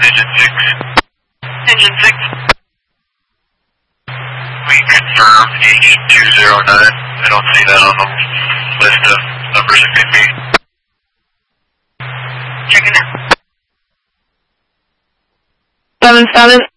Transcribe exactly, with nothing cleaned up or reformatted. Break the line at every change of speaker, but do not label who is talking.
Engine six.
Engine six.
We confirm H two zero nine. I don't see that on the list of numbers it could be.
Checking out.
Seven seven